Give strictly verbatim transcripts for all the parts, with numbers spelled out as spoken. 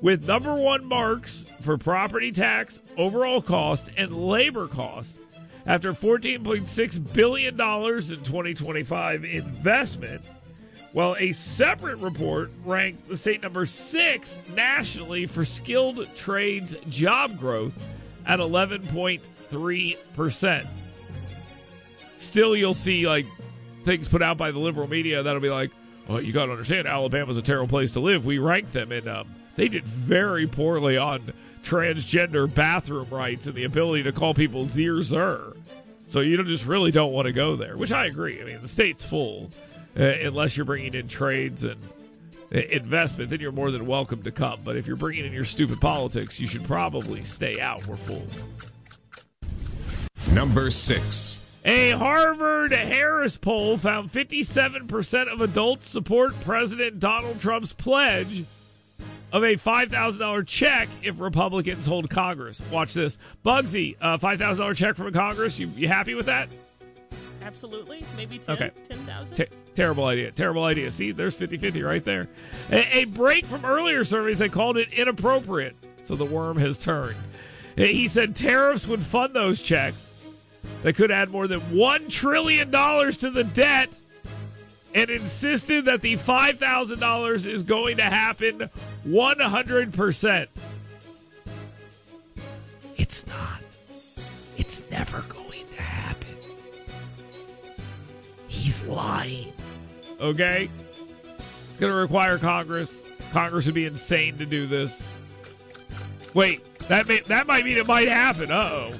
with number one marks for property tax, overall cost, and labor cost after fourteen point six billion dollars in twenty twenty-five investment, while a separate report ranked the state number six nationally for skilled trades job growth at eleven point three percent. Still, you'll see like things put out by the liberal media that'll be like, oh, you got to understand, Alabama's a terrible place to live. We ranked them, and um, they did very poorly on transgender bathroom rights and the ability to call people zir zer. So you don't, just really don't want to go there, which I agree. I mean, the state's full. Uh, unless you're bringing in trades and uh, investment, then you're more than welcome to come. But if you're bringing in your stupid politics, you should probably stay out. We're full. Number six. A Harvard-Harris poll found fifty-seven percent of adults support President Donald Trump's pledge of a five thousand dollars check if Republicans hold Congress. Watch this. Bugsy, a five thousand dollars check from Congress. You, you happy with that? Absolutely. Maybe ten, okay. ten thousand. T- terrible idea. Terrible idea. See, there's fifty-fifty right there. A-, a break from earlier surveys, they called it inappropriate. So the worm has turned. He said tariffs would fund those checks. That could add more than one trillion dollars to the debt, and insisted that the five thousand dollars is going to happen one hundred percent. It's not. It's never going to happen. He's lying. Okay? It's going to require Congress. Congress would be insane to do this. Wait, that may, that might mean it might happen. Uh-oh.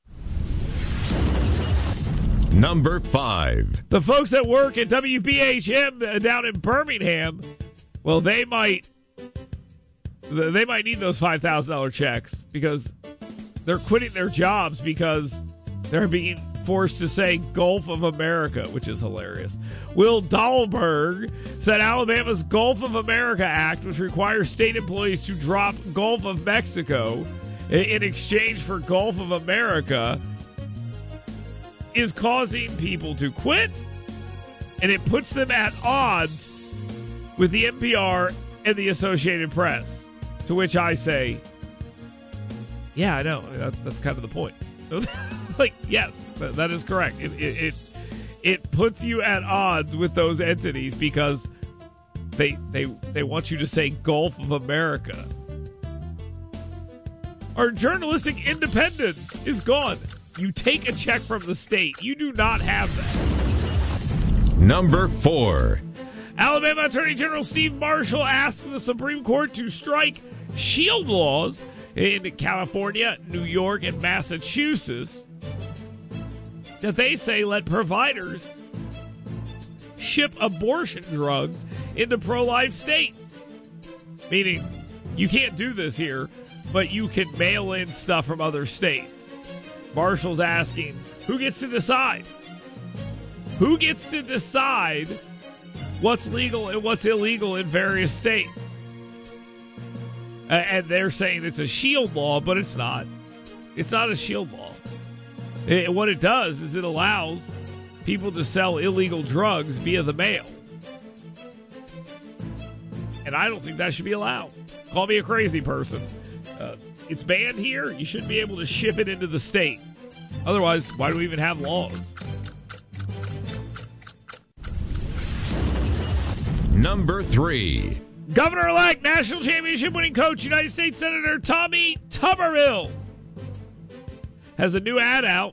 Number five. The folks that work at W B H M down in Birmingham, well, they might they might need those five thousand dollars checks because they're quitting their jobs because they're being forced to say Gulf of America, which is hilarious. Will Dahlberg said Alabama's Gulf of America Act, which requires state employees to drop Gulf of Mexico in exchange for Gulf of America, is causing people to quit, and it puts them at odds with the N P R and the Associated Press. To which I say, yeah, I know. That, that's kind of the point. Like, yes, that, that is correct. It, it, it it puts you at odds with those entities because they they they want you to say Gulf of America. Our journalistic independence is gone. You take a check from the state. You do not have that. Number four. Alabama Attorney General Steve Marshall asked the Supreme Court to strike shield laws in California, New York, and Massachusetts that they say let providers ship abortion drugs into pro-life states. Meaning, you can't do this here, but you can mail in stuff from other states. Marshall's asking, who gets to decide? Who gets to decide what's legal and what's illegal in various states? Uh, and they're saying it's a shield law, but it's not. It's not a shield law. It, what it does is it allows people to sell illegal drugs via the mail. And I don't think that should be allowed. Call me a crazy person. Uh, it's banned here. You shouldn't be able to ship it into the state. Otherwise, why do we even have laws? Number three. Governor-elect, national championship winning coach, United States Senator Tommy Tuberville has a new ad out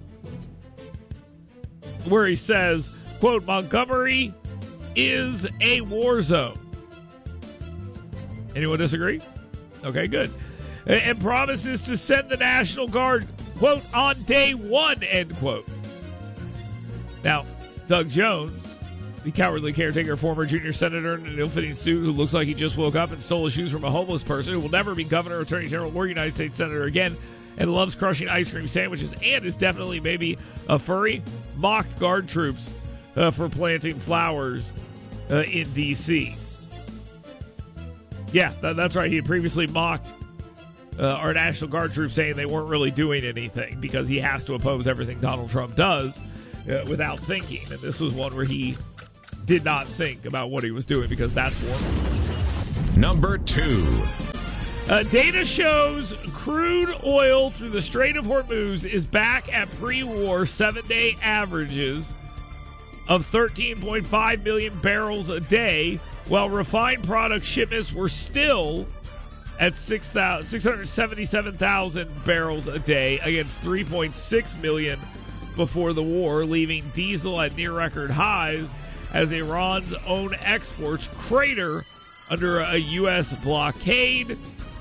where he says, quote, Montgomery is a war zone. Anyone disagree? Okay, good. And promises to send the National Guard, quote, on day one, end quote. Now, Doug Jones, the cowardly caretaker, former junior senator in an ill-fitting suit who looks like he just woke up and stole his shoes from a homeless person who will never be governor, attorney general, or United States senator again, and loves crushing ice cream sandwiches and is definitely maybe a furry, mocked Guard troops uh, for planting flowers uh, in D C Yeah, that, that's right. He had previously mocked uh, our National Guard troops, saying they weren't really doing anything because he has to oppose everything Donald Trump does uh, without thinking. And this was one where he did not think about what he was doing because that's war. Number two. Uh, data shows crude oil through the Strait of Hormuz is back at pre-war seven-day averages of thirteen point five million barrels a day, while refined product shipments were still at six hundred seventy-seven thousand barrels a day against three point six million before the war, leaving diesel at near-record highs as Iran's own exports crater under a U S blockade.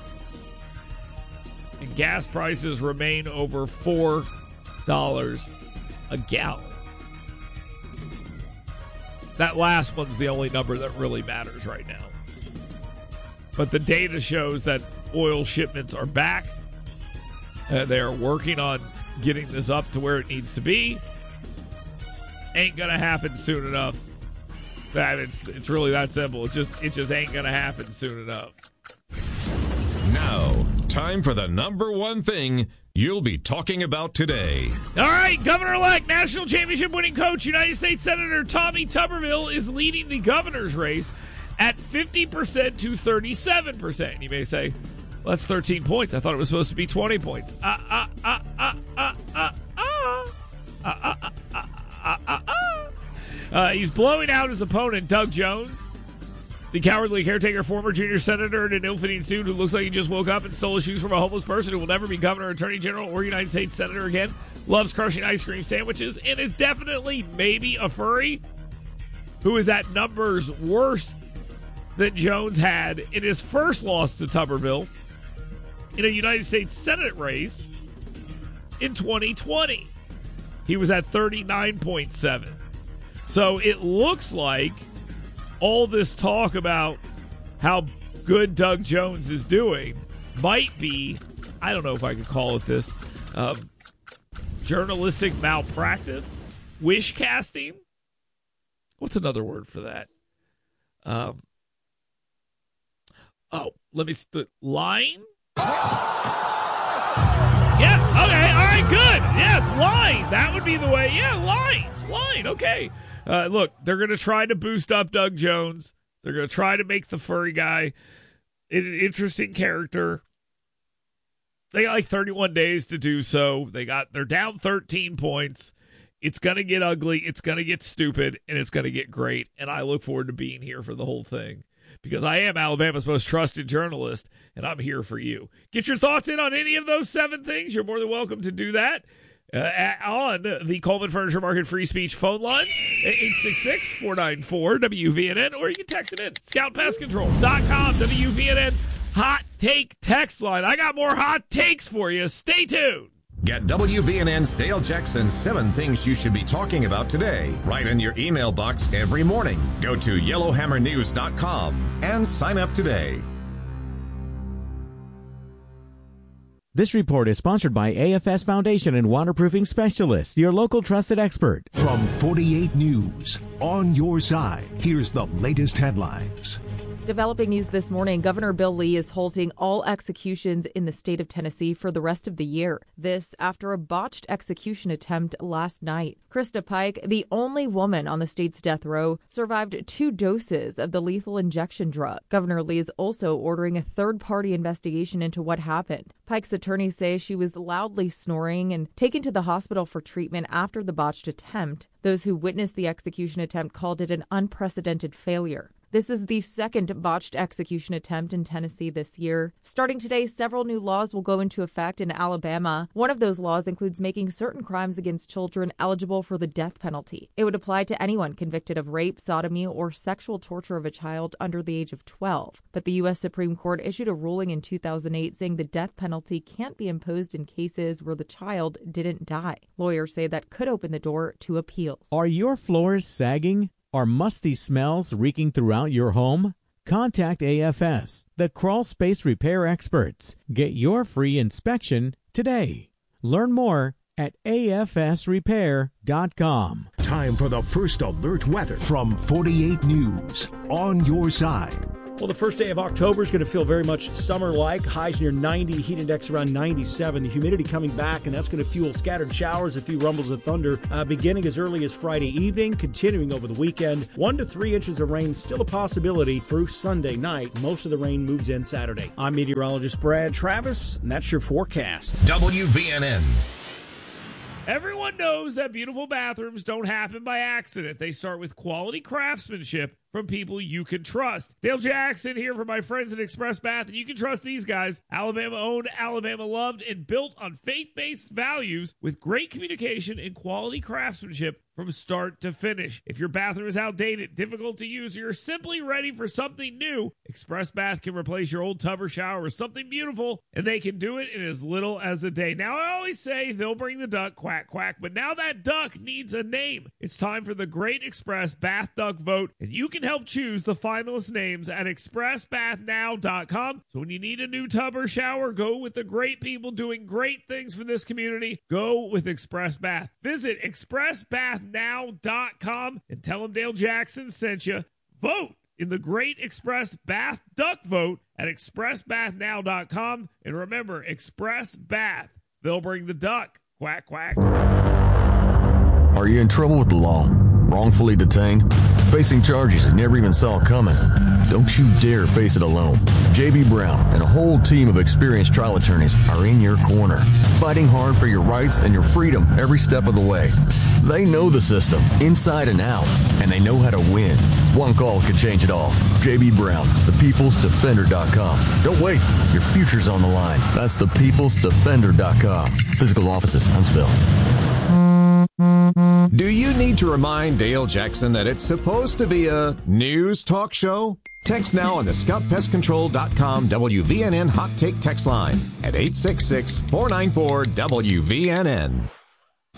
And gas prices remain over four dollars a gallon. That last one's the only number that really matters right now. But the data shows that oil shipments are back. Uh, they are working on getting this up to where it needs to be. Ain't gonna happen soon enough. That it's it's really that simple. It just it just ain't gonna happen soon enough. Now, time for the number one thing you'll be talking about today. All right, Governor-elect, national championship winning coach, United States Senator Tommy Tuberville is leading the governor's race at fifty percent to thirty-seven percent. You may say, well, that's thirteen points. I thought it was supposed to be twenty points. Ah, ah, ah, ah, ah, ah, ah, ah, ah, ah, ah, ah, ah. Uh, he's blowing out his opponent, Doug Jones, the cowardly caretaker, former junior senator in an ill-fitting suit who looks like he just woke up and stole his shoes from a homeless person who will never be governor, attorney general, or United States senator again, loves crushing ice cream sandwiches, and is definitely maybe a furry who is at numbers worse than Jones had in his first loss to Tuberville in a United States Senate race in twenty twenty. He was at thirty-nine point seven. So it looks like all this talk about how good Doug Jones is doing might be, I don't know if I could call it this, um, journalistic malpractice, wish casting. What's another word for that? Um, oh, let me st- lying. Yeah. Okay. All right. Good. Yes, lying. That would be the way. Yeah, lying. Lying. Okay. Uh, look, they're going to try to boost up Doug Jones. They're going to try to make the furry guy an interesting character. They got like thirty-one days to do so. They got they're down thirteen points. It's going to get ugly. It's going to get stupid, and it's going to get great. And I look forward to being here for the whole thing because I am Alabama's most trusted journalist, and I'm here for you. Get your thoughts in on any of those seven things. You're more than welcome to do that. Uh, on the Coleman Furniture Market free speech phone lines, eight six six, four nine four, W V N N, or you can text it in, scout pest control dot com, W V N N, hot take text line. I got more hot takes for you. Stay tuned. Get W V N N stale checks and seven things you should be talking about today right in your email box every morning. Go to yellowhammer news dot com and sign up today. This report is sponsored by A F S Foundation and Waterproofing Specialists, your local trusted expert. From forty-eight News, on your side, here's the latest headlines. Developing news this morning, Governor Bill Lee is halting all executions in the state of Tennessee for the rest of the year. This after a botched execution attempt last night. Krista Pike, the only woman on the state's death row, survived two doses of the lethal injection drug. Governor Lee is also ordering a third-party investigation into what happened. Pike's attorneys say she was loudly snoring and taken to the hospital for treatment after the botched attempt. Those who witnessed the execution attempt called it an unprecedented failure. This is the second botched execution attempt in Tennessee this year. Starting today, several new laws will go into effect in Alabama. One of those laws includes making certain crimes against children eligible for the death penalty. It would apply to anyone convicted of rape, sodomy, or sexual torture of a child under the age of twelve. But the U S Supreme Court issued a ruling in two thousand eight saying the death penalty can't be imposed in cases where the child didn't die. Lawyers say that could open the door to appeals. Are your floors sagging? Are musty smells reeking throughout your home? Contact A F S, the crawl space repair experts. Get your free inspection today. Learn more at A F S repair dot com. Time for the first alert weather from forty-eight News, on your side. Well, the first day of October is going to feel very much summer-like. Highs near ninety, heat index around ninety-seven. The humidity coming back, and that's going to fuel scattered showers, a few rumbles of thunder, uh, beginning as early as Friday evening, continuing over the weekend. One to three inches of rain still a possibility through Sunday night. Most of the rain moves in Saturday. I'm meteorologist Brad Travis, and that's your forecast. W V N N. Everyone knows that beautiful bathrooms don't happen by accident. They start with quality craftsmanship from people you can trust. Dale Jackson here for my friends at Express Bath, and you can trust these guys. Alabama owned, Alabama loved, and built on faith-based values with great communication and quality craftsmanship from start to finish. If your bathroom is outdated, difficult to use, or you're simply ready for something new, Express Bath can replace your old tub or shower with something beautiful, and they can do it in as little as a day. Now, I always say they'll bring the duck, quack, quack, but now that duck needs a name. It's time for the Great Express Bath Duck Vote, and you can help choose the finalist names at express bath now dot com. So when you need a new tub or shower, go with the great people doing great things for this community. Go with Express Bath. Visit express bath now dot com and tell them Dale Jackson sent you. Vote in the Great Express Bath Duck Vote at express bath now dot com. And remember, Express Bath, they'll bring the duck. Quack, quack. Are you in trouble with the law? Wrongfully detained? Facing charges you never even saw coming? Don't you dare face it alone. J B. Brown and a whole team of experienced trial attorneys are in your corner, fighting hard for your rights and your freedom every step of the way. They know the system, inside and out, and they know how to win. One call could change it all. J B. Brown, the peoples defender dot com. Don't wait. Your future's on the line. That's the peoples defender dot com. Physical offices, Huntsville. Do you need to remind Dale Jackson that it's supposed to be a news talk show? Text now on the scout pest control dot com W V N N Hot Take text line at eight six six, four nine four, W V N N.